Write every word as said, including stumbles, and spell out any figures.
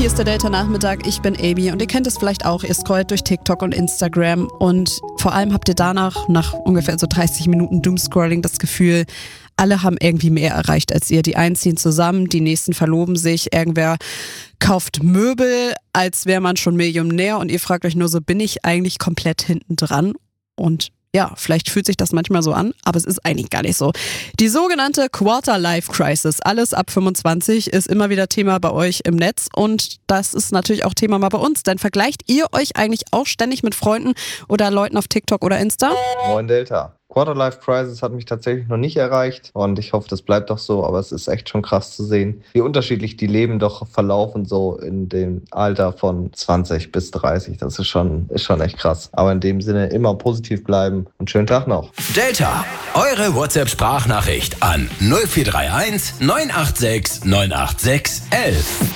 hier ist der Delta-Nachmittag. Ich bin Amy und ihr kennt es vielleicht auch. Ihr scrollt durch TikTok und Instagram und vor allem habt ihr danach, nach ungefähr so dreißig Minuten Doomscrolling, das Gefühl, alle haben irgendwie mehr erreicht als ihr. Die einen ziehen zusammen, die nächsten verloben sich, irgendwer kauft Möbel, als wäre man schon Millionär und ihr fragt euch nur so, bin ich eigentlich komplett hinten dran? Und ja, vielleicht fühlt sich das manchmal so an, aber es ist eigentlich gar nicht so. Die sogenannte Quarter-Life-Crisis, alles ab fünfundzwanzig, ist immer wieder Thema bei euch im Netz und das ist natürlich auch Thema mal bei uns. Denn vergleicht ihr euch eigentlich auch ständig mit Freunden oder Leuten auf TikTok oder Insta? Moin Delta. Quarter-Life-Crisis hat mich tatsächlich noch nicht erreicht und ich hoffe, das bleibt doch so, aber es ist echt schon krass zu sehen, wie unterschiedlich die Leben doch verlaufen, so in dem Alter von zwanzig bis dreißig. Das ist schon, ist schon echt krass. Aber in dem Sinne immer positiv bleiben und schönen Tag noch. Delta, eure WhatsApp-Sprachnachricht an null vier drei eins neun acht sechs neun acht sechs eins eins.